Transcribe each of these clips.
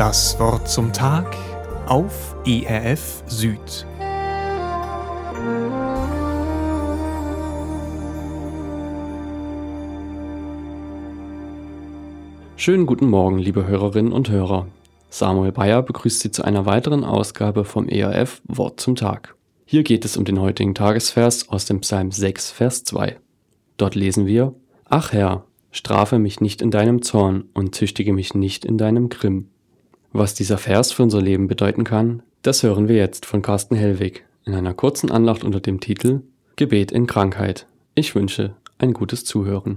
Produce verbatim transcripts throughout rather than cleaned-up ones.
Das Wort zum Tag auf E R F Süd. Schönen guten Morgen, liebe Hörerinnen und Hörer. Samuel Bayer begrüßt Sie zu einer weiteren Ausgabe vom E R F Wort zum Tag. Hier geht es um den heutigen Tagesvers aus dem Psalm sechs, Vers zwei. Dort lesen wir: Ach Herr, strafe mich nicht in deinem Zorn und züchtige mich nicht in deinem Grimm. Was dieser Vers für unser Leben bedeuten kann, das hören wir jetzt von Carsten Hellwig in einer kurzen Andacht unter dem Titel Gebet in Krankheit. Ich wünsche ein gutes Zuhören.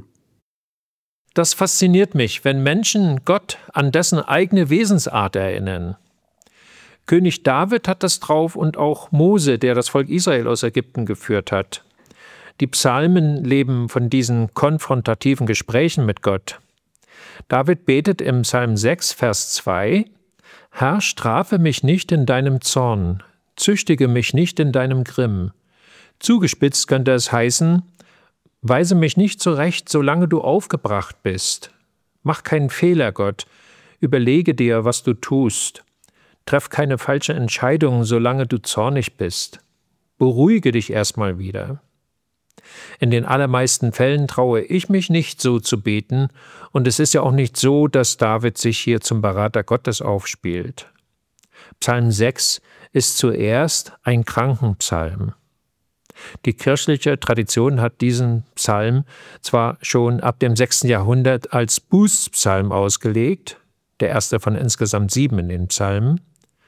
Das fasziniert mich, wenn Menschen Gott an dessen eigene Wesensart erinnern. König David hat das drauf und auch Mose, der das Volk Israel aus Ägypten geführt hat. Die Psalmen leben von diesen konfrontativen Gesprächen mit Gott. David betet im Psalm sechs, Vers zwei: Herr, strafe mich nicht in deinem Zorn, züchtige mich nicht in deinem Grimm. Zugespitzt könnte es heißen: Weise mich nicht zurecht, solange du aufgebracht bist. Mach keinen Fehler, Gott. Überlege dir, was du tust. Treff keine falsche Entscheidung, solange du zornig bist. Beruhige dich erstmal wieder. In den allermeisten Fällen traue ich mich nicht so zu beten, und es ist ja auch nicht so, dass David sich hier zum Berater Gottes aufspielt. Psalm sechs ist zuerst ein Krankenpsalm. Die kirchliche Tradition hat diesen Psalm zwar schon ab dem sechsten Jahrhundert als Bußpsalm ausgelegt, der erste von insgesamt sieben in den Psalmen.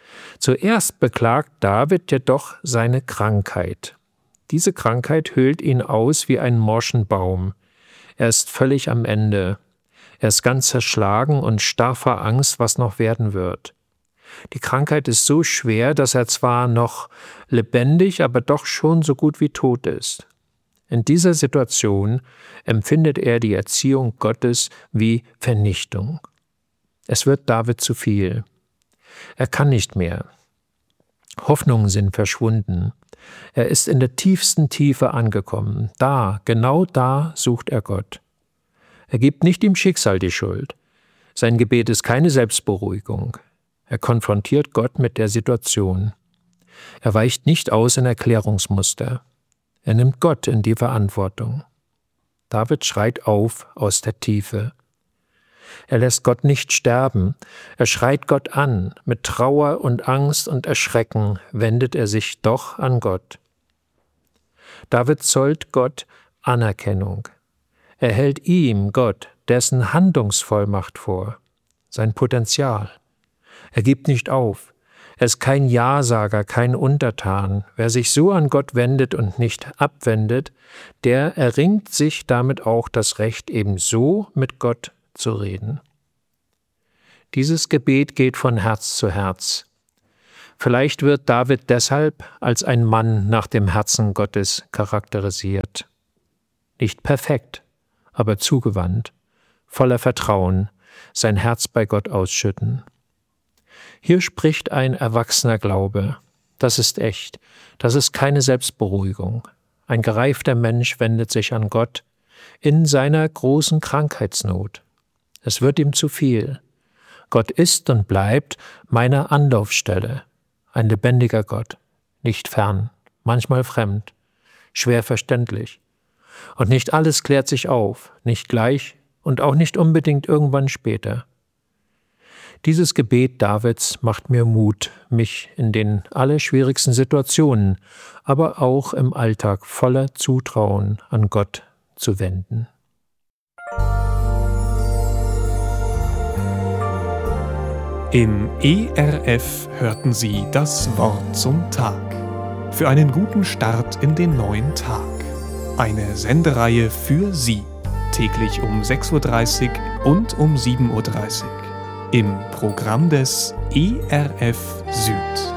Zuerst beklagt David jedoch seine Krankheit. Diese Krankheit höhlt ihn aus wie einen morschen Baum. Er ist völlig am Ende. Er ist ganz zerschlagen und starr vor Angst, was noch werden wird. Die Krankheit ist so schwer, dass er zwar noch lebendig, aber doch schon so gut wie tot ist. In dieser Situation empfindet er die Erziehung Gottes wie Vernichtung. Es wird David zu viel. Er kann nicht mehr. Hoffnungen sind verschwunden. Er ist in der tiefsten Tiefe angekommen. Da, genau da sucht er Gott. Er gibt nicht dem Schicksal die Schuld. Sein Gebet ist keine Selbstberuhigung. Er konfrontiert Gott mit der Situation. Er weicht nicht aus in Erklärungsmuster. Er nimmt Gott in die Verantwortung. David schreit auf aus der Tiefe. Er lässt Gott nicht sterben. Er schreit Gott an. Mit Trauer und Angst und Erschrecken wendet er sich doch an Gott. David zollt Gott Anerkennung. Er hält ihm, Gott, dessen Handlungsvollmacht vor, sein Potenzial. Er gibt nicht auf. Er ist kein Ja-Sager, kein Untertan. Wer sich so an Gott wendet und nicht abwendet, der erringt sich damit auch das Recht, eben so mit Gott zu reden. Dieses Gebet geht von Herz zu Herz. Vielleicht wird David deshalb als ein Mann nach dem Herzen Gottes charakterisiert. Nicht perfekt, aber zugewandt, voller Vertrauen, sein Herz bei Gott ausschütten. Hier spricht ein erwachsener Glaube. Das ist echt. Das ist keine Selbstberuhigung. Ein gereifter Mensch wendet sich an Gott in seiner großen Krankheitsnot. Es wird ihm zu viel. Gott ist und bleibt meine Anlaufstelle. Ein lebendiger Gott. Nicht fern, manchmal fremd, schwer verständlich. Und nicht alles klärt sich auf, nicht gleich und auch nicht unbedingt irgendwann später. Dieses Gebet Davids macht mir Mut, mich in den allerschwierigsten Situationen, aber auch im Alltag voller Zutrauen an Gott zu wenden. Im E R F hörten Sie das Wort zum Tag. Für einen guten Start in den neuen Tag. Eine Sendereihe für Sie. Täglich um sechs Uhr dreißig und um sieben Uhr dreißig. Im Programm des E R F Süd.